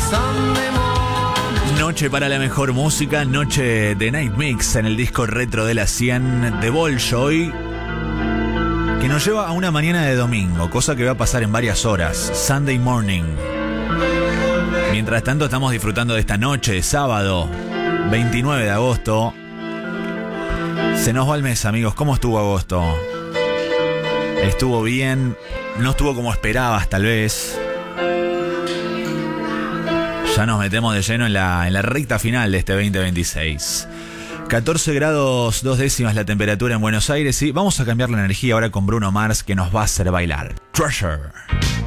Noche para la mejor música, noche de Night Mix en el disco retro de la 100 de Bolshoi, que nos lleva a una mañana de domingo, cosa que va a pasar en varias horas, Sunday morning. Mientras tanto estamos disfrutando de esta noche de sábado, 29 de agosto. Se nos va el mes, amigos. ¿Cómo estuvo agosto? ¿Estuvo bien? ¿No estuvo como esperabas, tal vez? Ya nos metemos de lleno en la recta final de este 2026. 14 grados 2 décimas la temperatura en Buenos Aires. Y vamos a cambiar la energía ahora con Bruno Mars, que nos va a hacer bailar. Treasure.